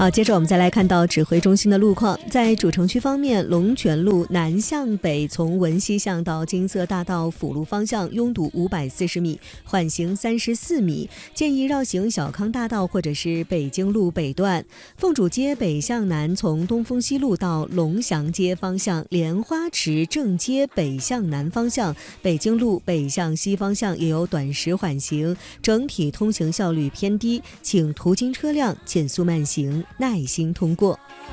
好，接着我们再来看到指挥中心的路况。在主城区方面，龙泉路南向北从文溪巷到金色大道辅路方向拥堵540米，缓行34米，建议绕行小康大道或者是北京路北段。凤主街北向南从东风西路到龙祥街方向，莲花池正街北向南方向，北京路北向西方向也有短时缓行，整体通行效率偏低，请途经车辆减速慢行，耐心通过。